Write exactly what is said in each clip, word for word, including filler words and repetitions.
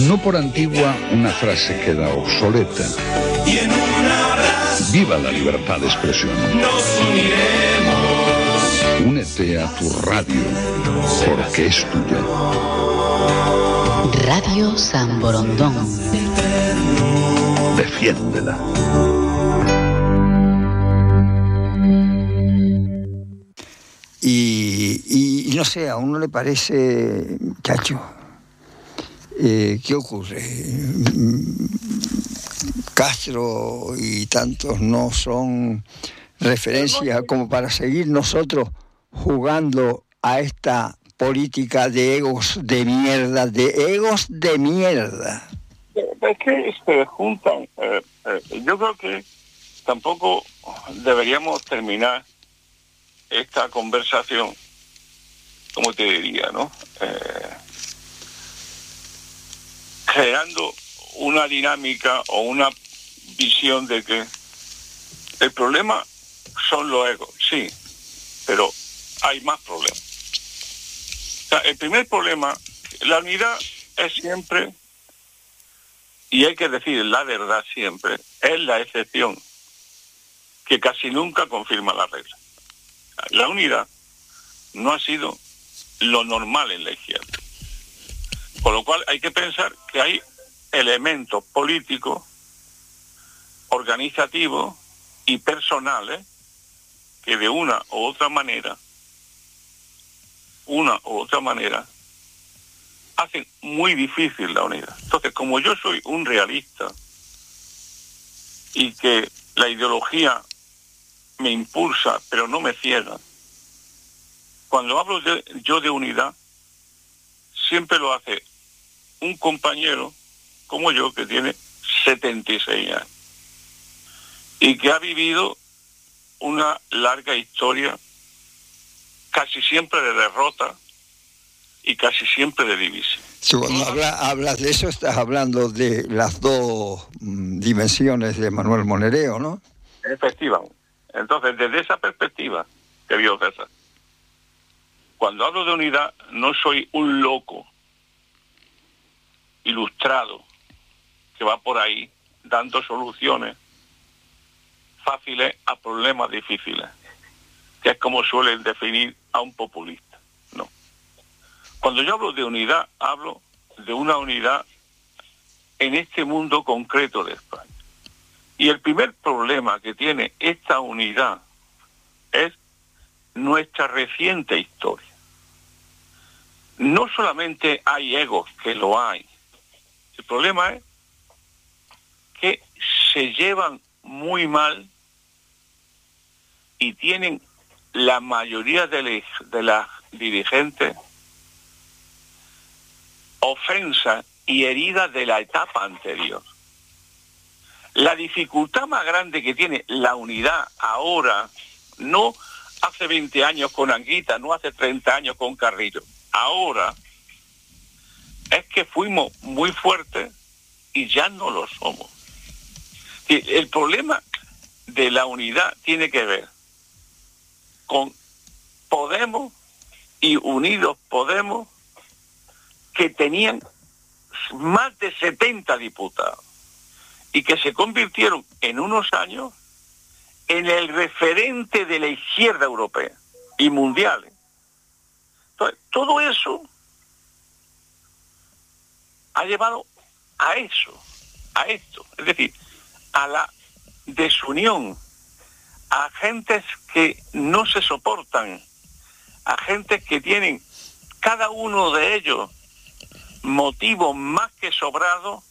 No por antigua, una frase queda obsoleta. Viva la libertad de expresión. Nos uniremos. Únete a tu radio, porque es tuya. Radio San Borondón. Defiéndela. Y, y, y no sé, a uno le parece, chacho, eh, ¿qué ocurre? Castro y tantos no son referencias como para seguir nosotros jugando a esta política de egos de mierda, de egos de mierda. Es que se juntan. Eh, eh, yo creo que tampoco deberíamos terminar esta conversación, como te diría, ¿no? Eh, creando una dinámica o una visión de que el problema son los egos, sí, pero hay más problemas. O sea, el primer problema, la unidad es siempre, y hay que decir la verdad siempre, es la excepción que casi nunca confirma la regla. La unidad no ha sido lo normal en la izquierda. Por lo cual hay que pensar que hay elementos políticos, organizativos y personales que de una u otra manera, una u otra manera, hacen muy difícil la unidad. Entonces, como yo soy un realista y que la ideología me impulsa, pero no me ciega, cuando hablo de, yo de unidad, siempre lo hace un compañero como yo que tiene setenta y seis años y que ha vivido una larga historia casi siempre de derrota y casi siempre de división. Sí, cuando habla, hablas de eso estás hablando de las dos mm, dimensiones de Manuel Monereo, ¿no? Efectivamente. Entonces, desde esa perspectiva, querido César, cuando hablo de unidad, no soy un loco ilustrado que va por ahí dando soluciones fáciles a problemas difíciles, que es como suelen definir a un populista. No. Cuando yo hablo de unidad, hablo de una unidad en este mundo concreto de España. Y el primer problema que tiene esta unidad es nuestra reciente historia. No solamente hay egos, que lo hay. El problema es que se llevan muy mal y tienen la mayoría de, les, de las dirigentes ofensas y heridas de la etapa anterior. La dificultad más grande que tiene la unidad ahora, no hace veinte años con Anguita, no hace treinta años con Carrillo, ahora es que fuimos muy fuertes y ya no lo somos. El problema de la unidad tiene que ver con Podemos y Unidos Podemos, que tenían más de setenta diputados y que se convirtieron en unos años en el referente de la izquierda europea y mundial. Entonces, todo eso ha llevado a eso, a esto, es decir, a la desunión, a gentes que no se soportan, a gentes que tienen cada uno de ellos motivos más que sobrados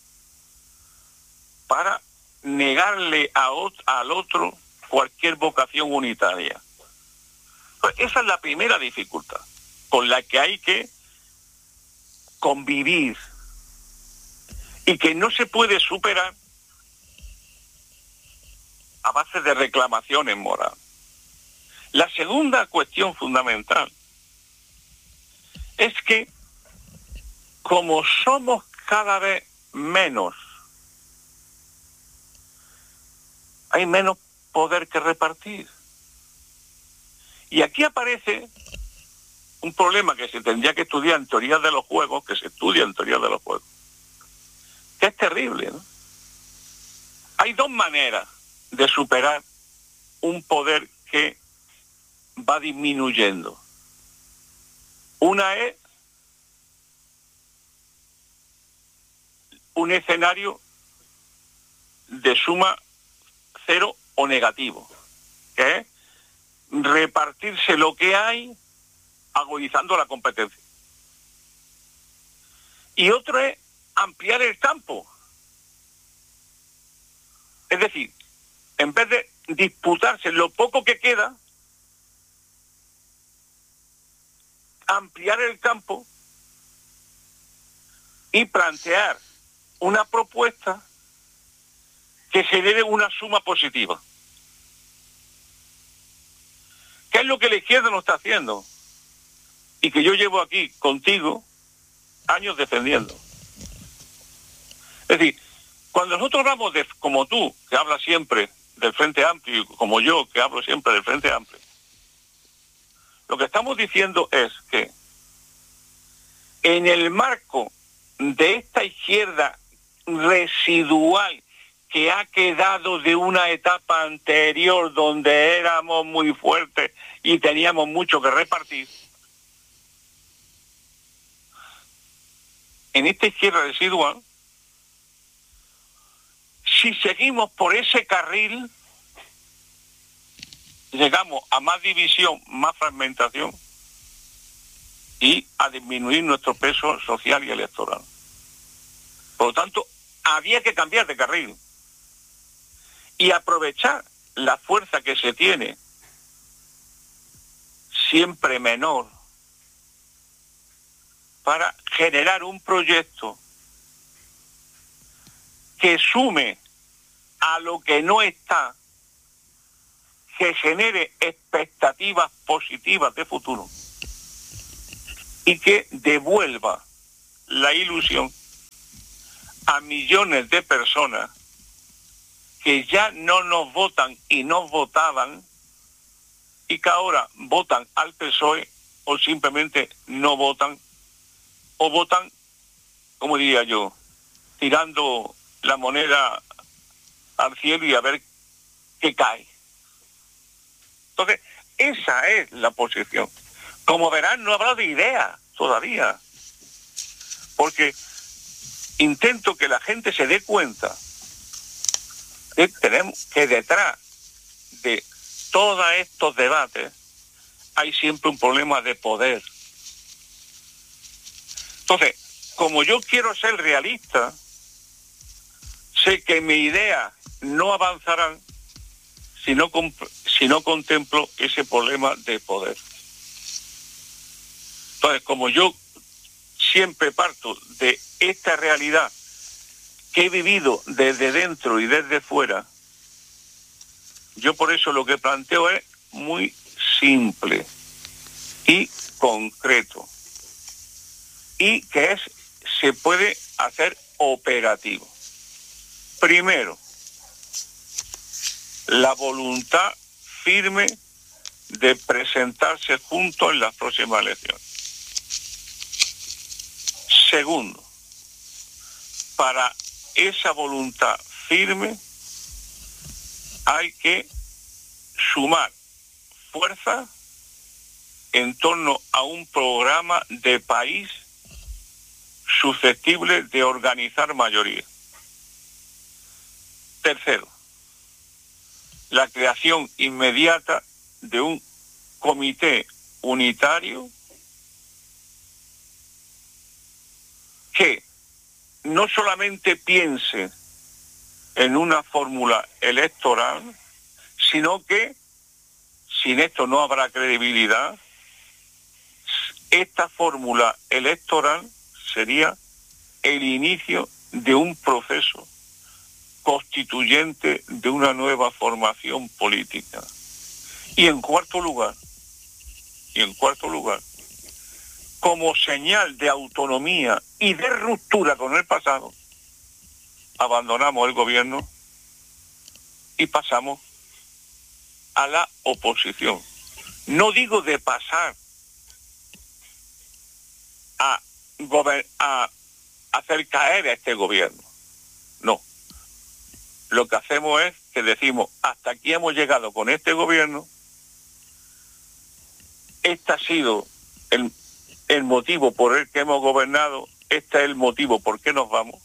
para negarle a ot- al otro cualquier vocación unitaria. Pues esa es la primera dificultad con la que hay que convivir y que no se puede superar a base de reclamaciones morales. La segunda cuestión fundamental es que como somos cada vez menos, hay menos poder que repartir. Y aquí aparece un problema que se tendría que estudiar en teoría de los juegos, que se estudia en teoría de los juegos, que es terrible, ¿no? Hay dos maneras de superar un poder que va disminuyendo. Una es un escenario de suma cero o negativo, que es repartirse lo que hay agudizando la competencia. Y otro es ampliar el campo. Es decir, en vez de disputarse lo poco que queda, ampliar el campo y plantear una propuesta que genere una suma positiva. ¿Qué es lo que la izquierda no está haciendo? Y que yo llevo aquí contigo años defendiendo. Es decir, cuando nosotros hablamos de, como tú, que hablas siempre del Frente Amplio, y como yo, que hablo siempre del Frente Amplio, lo que estamos diciendo es que en el marco de esta izquierda residual que ha quedado de una etapa anterior donde éramos muy fuertes y teníamos mucho que repartir, en esta izquierda residual, si seguimos por ese carril, llegamos a más división, más fragmentación y a disminuir nuestro peso social y electoral. Por lo tanto, había que cambiar de carril y aprovechar la fuerza que se tiene, siempre menor, para generar un proyecto que sume a lo que no está, que genere expectativas positivas de futuro y que devuelva la ilusión a millones de personas que ya no nos votan y nos votaban y que ahora votan al P S O E o simplemente no votan o votan, como diría yo, tirando la moneda al cielo y a ver qué cae. Entonces, esa es la posición. Como verán, no habrá de idea todavía, porque intento que la gente se dé cuenta que tenemos que detrás de todos estos debates hay siempre un problema de poder. Entonces, como yo quiero ser realista, sé que mis ideas no avanzarán si no, si no contemplo ese problema de poder. Entonces, como yo siempre parto de esta realidad que he vivido desde dentro y desde fuera, yo por eso lo que planteo es muy simple y concreto y que es se puede hacer operativo. Primero, la voluntad firme de presentarse juntos en las próximas elecciones. Segundo, para esa voluntad firme hay que sumar fuerza en torno a un programa de país susceptible de organizar mayoría. Tercero, la creación inmediata de un comité unitario que no solamente piense en una fórmula electoral, sino que, sin esto no habrá credibilidad, esta fórmula electoral sería el inicio de un proceso constituyente de una nueva formación política. Y en cuarto lugar, y en cuarto lugar, como señal de autonomía y de ruptura con el pasado, abandonamos el gobierno y pasamos a la oposición. No digo de pasar a, gober- a hacer caer a este gobierno, No. Lo que hacemos es que decimos, hasta aquí hemos llegado con este gobierno, este ha sido el, el motivo por el que hemos gobernado, este es el motivo por qué nos vamos,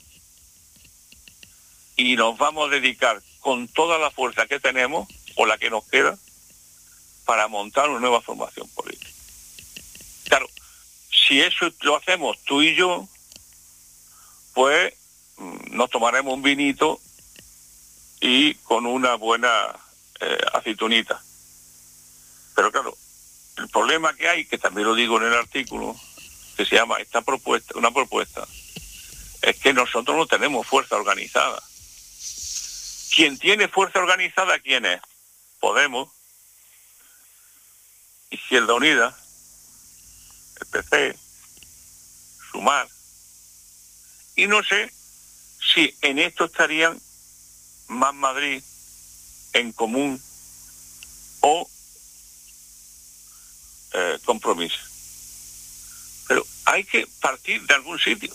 y nos vamos a dedicar con toda la fuerza que tenemos, o la que nos queda, para montar una nueva formación política. Claro, si eso lo hacemos tú y yo, pues nos tomaremos un vinito y con una buena eh, aceitunita. Pero claro, el problema que hay, que también lo digo en el artículo, que se llama esta propuesta, una propuesta, es que nosotros no tenemos fuerza organizada. ¿Quién tiene fuerza organizada, quién es? Podemos, Izquierda Unida, el P C, Sumar, y no sé si en esto estarían Más Madrid, En Común o eh, Compromiso. Pero hay que partir de algún sitio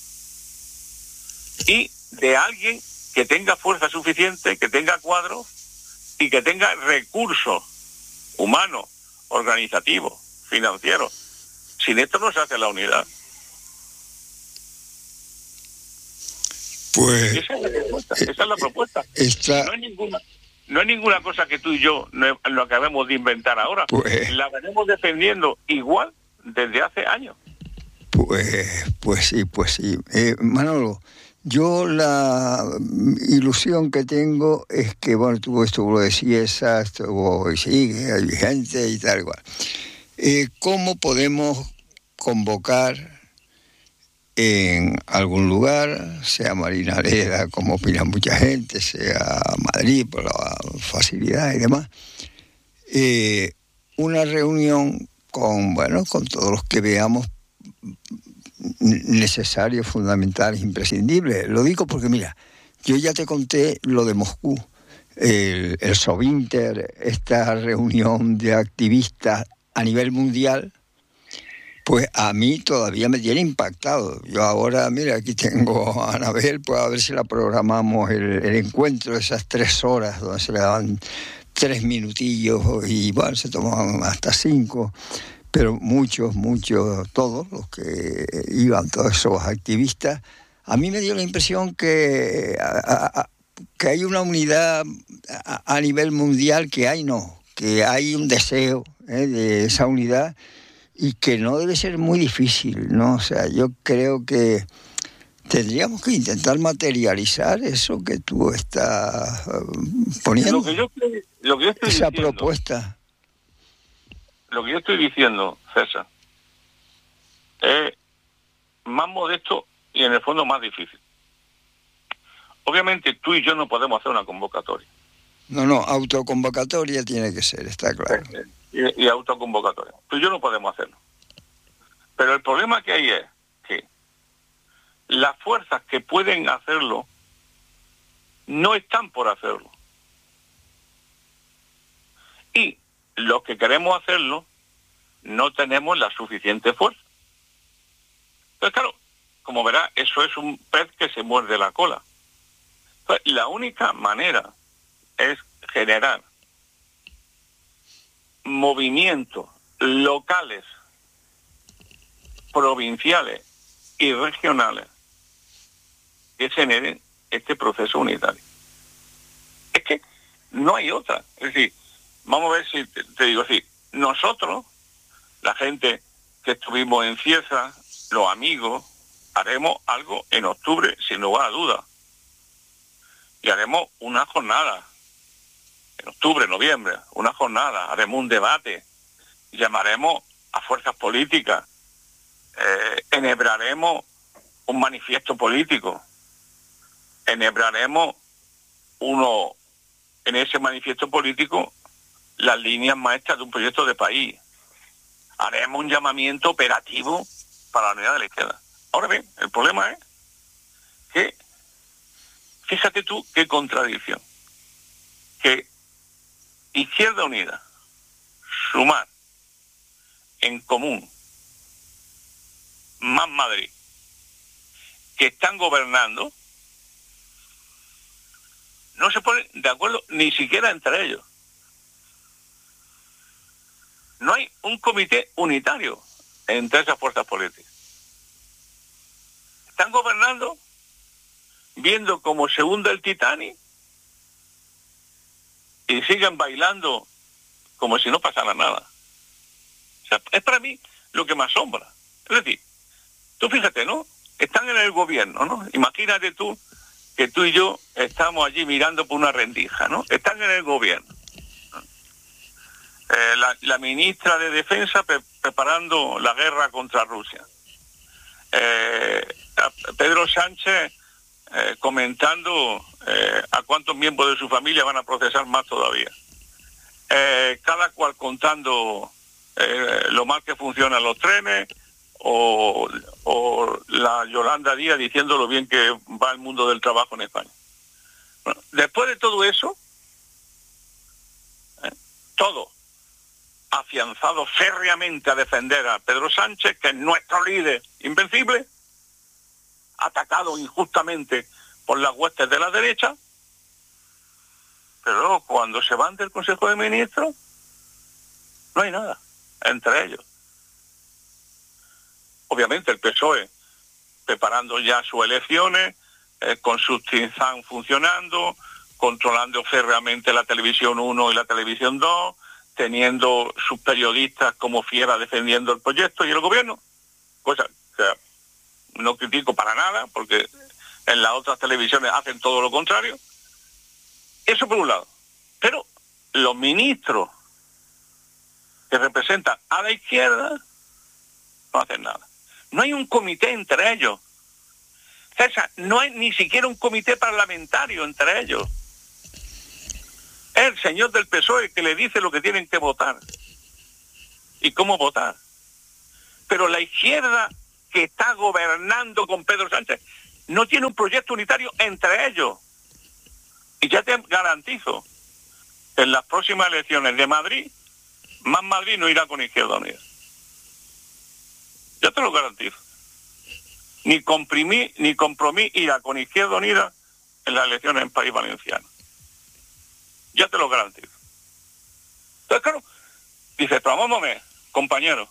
y de alguien que tenga fuerza suficiente, que tenga cuadros y que tenga recursos humanos, organizativos, financieros. Sin esto no se hace la unidad. Pues esa es la propuesta. Esa es la propuesta. Esta... No hay ninguna, no hay ninguna cosa que tú y yo no, lo acabemos de inventar ahora. Pues... La venimos defendiendo igual desde hace años. Pues, pues sí, pues sí. Eh, Manolo, yo la ilusión que tengo es que, bueno, tuvo esto lo de Ciesa, estuvo, sí, hay gente y tal igual. Eh, ¿Cómo podemos convocar en algún lugar, sea Marinaleda, como opina mucha gente, sea Madrid por la facilidad y demás, eh, una reunión con, bueno, con todos los que veamos necesarios, fundamentales, imprescindibles? Lo digo porque, mira, yo ya te conté lo de Moscú, el, el Sovinter, esta reunión de activistas a nivel mundial. Pues a mí todavía me tiene impactado. Yo ahora, mira, aquí tengo a Anabel, pues a ver si la programamos el, el encuentro de esas tres horas, donde se le daban tres minutillos y, bueno, se tomaban hasta cinco, pero muchos, muchos, todos los que iban, todos esos activistas, a mí me dio la impresión que, a, a, que hay una unidad a, a nivel mundial, que hay no, que hay un deseo ¿eh? de esa unidad, y que no debe ser muy difícil, ¿no? O sea, yo creo que tendríamos que intentar materializar eso que tú estás poniendo. Lo que yo, lo que yo estoy esa diciendo, propuesta. Lo que yo estoy diciendo, César, es más modesto y en el fondo más difícil. Obviamente tú y yo no podemos hacer una convocatoria. No, no, autoconvocatoria tiene que ser, está claro. Y, y autoconvocatoria. Tú y yo no podemos hacerlo. Pero el problema que hay es que las fuerzas que pueden hacerlo no están por hacerlo. Y los que queremos hacerlo no tenemos la suficiente fuerza. Entonces, claro, como verás, eso es un pez que se muerde la cola. Entonces, la única manera es generar movimientos locales, provinciales y regionales que generen este proceso unitario. Es que no hay otra. Es decir, vamos a ver si te, te digo así, nosotros, la gente que estuvimos en Cieza, los amigos, haremos algo en octubre sin lugar a dudas. Y haremos una jornada en octubre, noviembre, una jornada, haremos un debate, llamaremos a fuerzas políticas, eh, enhebraremos un manifiesto político, enhebraremos uno, en ese manifiesto político, las líneas maestras de un proyecto de país, haremos un llamamiento operativo para la unidad de la izquierda. Ahora bien, el problema es que, fíjate tú qué contradicción, que Izquierda Unida, Sumar, En Común, Más Madrid, que están gobernando, no se ponen de acuerdo ni siquiera entre ellos. No hay un comité unitario entre esas fuerzas políticas. Están gobernando viendo cómo se hunde el Titanic y siguen bailando como si no pasara nada. O sea, es para mí lo que me asombra. Es decir, tú fíjate, ¿no? Están en el gobierno, ¿no? Imagínate tú que tú y yo estamos allí mirando por una rendija, ¿no? Están en el gobierno. Eh, la, la ministra de Defensa pre preparando la guerra contra Rusia. Eh, Pedro Sánchez eh, comentando eh, a cuántos miembros de su familia van a procesar más todavía. Eh, cada cual contando eh, lo mal que funcionan los trenes, o, o la Yolanda Díaz diciendo lo bien que va el mundo del trabajo en España. Bueno, después de todo eso, eh, todo afianzado férreamente a defender a Pedro Sánchez, que es nuestro líder invencible, atacado injustamente por las huestes de la derecha, pero luego cuando se van del Consejo de Ministros, no hay nada entre ellos. Obviamente el P S O E preparando ya sus elecciones, eh, con sus think tank funcionando, controlando férreamente la Televisión uno y la Televisión dos, teniendo sus periodistas como fieras defendiendo el proyecto y el gobierno, cosa que no critico para nada, porque en las otras televisiones hacen todo lo contrario. Eso por un lado. Pero los ministros que representan a la izquierda no hacen nada. No hay un comité entre ellos. César, no hay ni siquiera un comité parlamentario entre ellos. Es el señor del P S O E que le dice lo que tienen que votar y cómo votar. Pero la izquierda que está gobernando con Pedro Sánchez no tiene un proyecto unitario entre ellos. Y ya te garantizo que en las próximas elecciones de Madrid, Más Madrid no irá con Izquierda Unida. Ya te lo garantizo. Ni comprimí, ni Compromís irá con Izquierda Unida en las elecciones en País Valenciano. Ya te lo garantizo. Entonces, claro, dice, pero vamos a ver, compañero,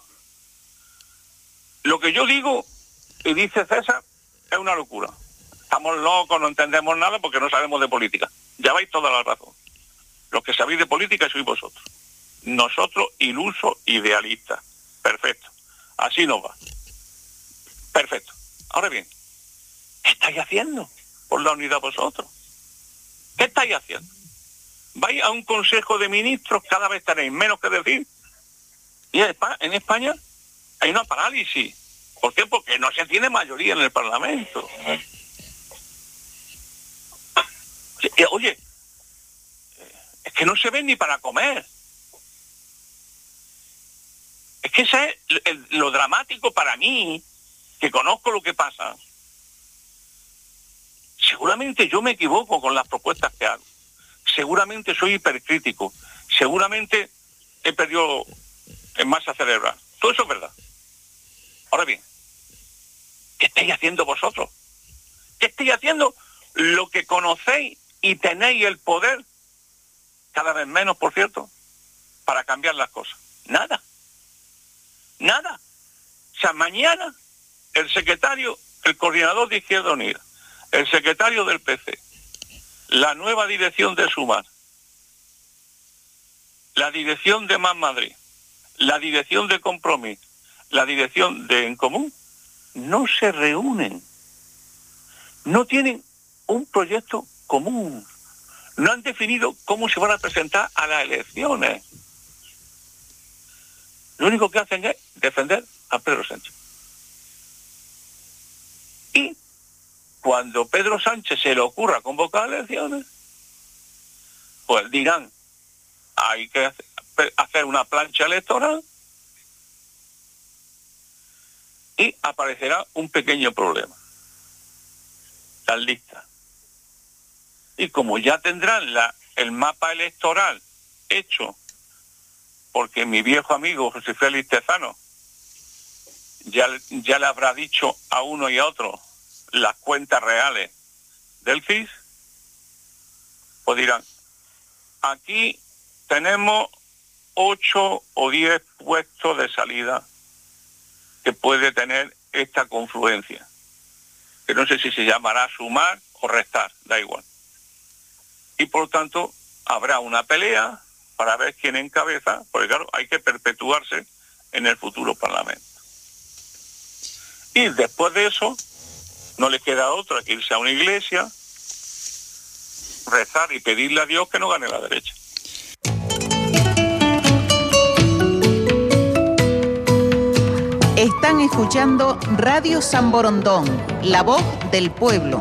lo que yo digo, y dice César, es una locura. Estamos locos, no entendemos nada porque no sabemos de política. Ya vais toda la razón. Los que sabéis de política sois vosotros. Nosotros, ilusos, idealistas. Perfecto. Así nos va. Perfecto. Ahora bien, ¿qué estáis haciendo por la unidad vosotros? ¿Qué estáis haciendo? Vais a un consejo de ministros, cada vez tenéis menos que decir. Y en España hay una parálisis. ¿Por qué? Porque no se tiene mayoría en el Parlamento. Oye, es que no se ven ni para comer. Es que ese es el, lo dramático para mí, que conozco lo que pasa. Seguramente yo me equivoco con las propuestas que hago. Seguramente soy hipercrítico. Seguramente he perdido en masa cerebral. Todo eso es verdad. Ahora bien, ¿qué estáis haciendo vosotros? ¿Qué estáis haciendo? Lo que conocéis y tenéis el poder, cada vez menos, por cierto, para cambiar las cosas. Nada. Nada. O sea, mañana el secretario, el coordinador de Izquierda Unida, el secretario del P C, la nueva dirección de Sumar, la dirección de Más Madrid, la dirección de Compromís, la dirección de En Común, no se reúnen. No tienen un proyecto común. No han definido cómo se van a presentar a las elecciones. Lo único que hacen es defender a Pedro Sánchez. Y cuando Pedro Sánchez se le ocurra convocar elecciones, pues dirán, hay que hacer una plancha electoral y aparecerá un pequeño problema. Las listas. Y como ya tendrán la, el mapa electoral hecho, porque mi viejo amigo José Félix Tezano ya, ya le habrá dicho a uno y a otro las cuentas reales del C I S, pues dirán, aquí tenemos ocho o diez puestos de salida que puede tener esta confluencia, que no sé si se llamará sumar o restar, da igual. Y por lo tanto habrá una pelea para ver quién encabeza, porque claro, hay que perpetuarse en el futuro Parlamento. Y después de eso, no le queda otra que irse a una iglesia, rezar y pedirle a Dios que no gane la derecha. Están escuchando Radio San Borondón, la voz del pueblo.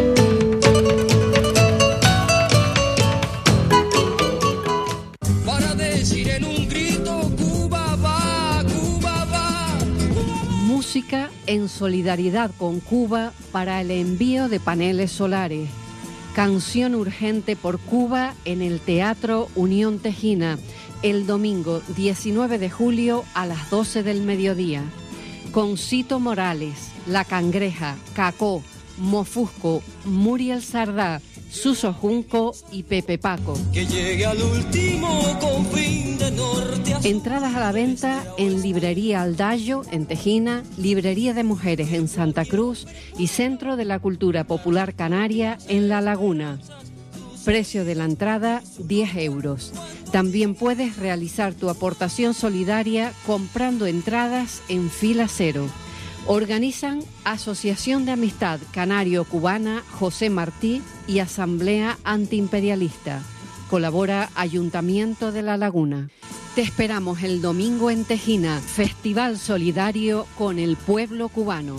Para decir en un grito, Cuba va, Cuba va. Música en solidaridad con Cuba para el envío de paneles solares. Canción urgente por Cuba en el Teatro Unión Tejina, el domingo diecinueve de julio a las doce del mediodía. Con Cito Morales, La Cangreja, Cacó, Mofusco, Muriel Sardá, Suso Junco y Pepe Paco. Que llegue al último confín de norte a... Entradas a la venta en Librería Aldallo, en Tejina, Librería de Mujeres en Santa Cruz y Centro de la Cultura Popular Canaria en La Laguna. Precio de la entrada, diez euros. También puedes realizar tu aportación solidaria comprando entradas en Fila Cero. Organizan Asociación de Amistad Canario-Cubana José Martí y Asamblea Antiimperialista. Colabora Ayuntamiento de La Laguna. Te esperamos el domingo en Tejina, Festival Solidario con el pueblo cubano.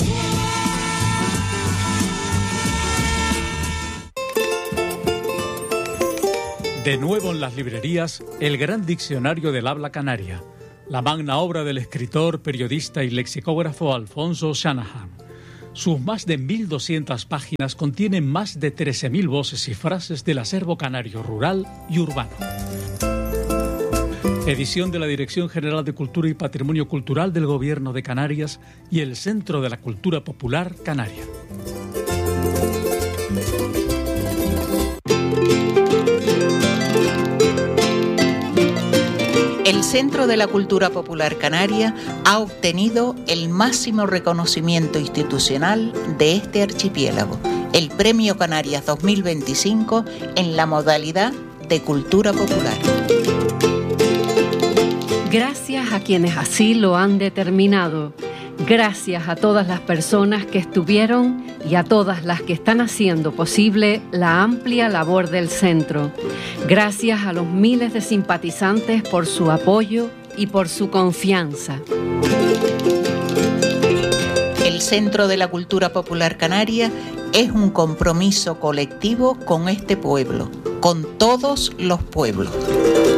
De nuevo en las librerías, el gran diccionario del habla canaria, la magna obra del escritor, periodista y lexicógrafo Alfonso Shanahan. Sus más de mil doscientas páginas contienen más de trece mil voces y frases del acervo canario rural y urbano. Edición de la Dirección General de Cultura y Patrimonio Cultural del Gobierno de Canarias y el Centro de la Cultura Popular Canaria. El Centro de la Cultura Popular Canaria ha obtenido el máximo reconocimiento institucional de este archipiélago, el Premio Canarias dos mil veinticinco en la modalidad de Cultura Popular. Gracias a quienes así lo han determinado. Gracias a todas las personas que estuvieron y a todas las que están haciendo posible la amplia labor del centro. Gracias a los miles de simpatizantes por su apoyo y por su confianza. El Centro de la Cultura Popular Canaria es un compromiso colectivo con este pueblo, con todos los pueblos.